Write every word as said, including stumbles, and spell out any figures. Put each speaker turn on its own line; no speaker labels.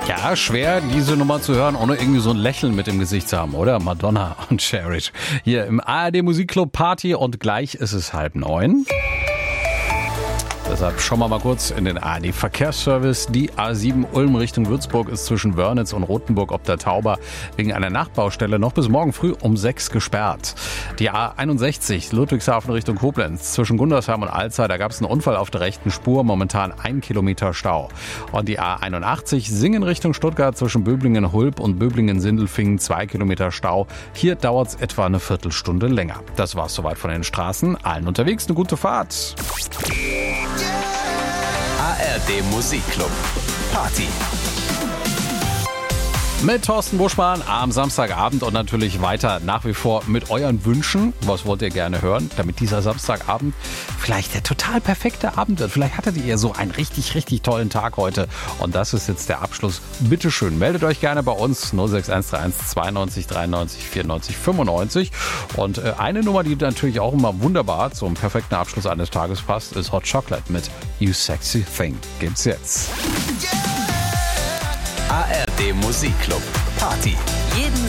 Ja, schwer, diese Nummer zu hören, ohne irgendwie so ein Lächeln mit dem Gesicht zu haben, oder? Madonna und Cherish. Hier im A R D Musikclub Party und gleich ist es halb neun. Deshalb schauen wir mal kurz in den A R D-Verkehrsservice. Die A sieben Ulm Richtung Würzburg ist zwischen Wörnitz und Rothenburg ob der Tauber wegen einer Nachbaustelle noch bis morgen früh um sechs gesperrt. Die A einundsechzig Ludwigshafen Richtung Koblenz zwischen Gundersheim und Alzey, da gab es einen Unfall auf der rechten Spur, momentan ein Kilometer Stau. Und die A einundachtzig Singen Richtung Stuttgart zwischen Böblingen-Hulb und Böblingen-Sindelfingen, zwei Kilometer Stau. Hier dauert es etwa eine Viertelstunde länger. Das war's soweit von den Straßen. Allen unterwegs eine gute Fahrt.
A R D Musikclub Party
mit Thorsten Buschmann am Samstagabend und natürlich weiter nach wie vor mit euren Wünschen. Was wollt ihr gerne hören, damit dieser Samstagabend vielleicht der total perfekte Abend wird? Vielleicht hattet ihr so einen richtig, richtig tollen Tag heute und das ist jetzt der Abschluss. Bitte schön, meldet euch gerne bei uns null sechs eins drei eins zweiundneunzig dreiundneunzig vierundneunzig fünfundneunzig und eine Nummer, die natürlich auch immer wunderbar zum perfekten Abschluss eines Tages passt, ist Hot Chocolate mit You Sexy Thing. Gibt's jetzt.
A R D Musikclub Party. Jeden